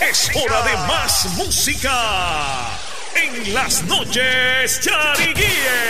Es hora de más música en las noches Chariquíes.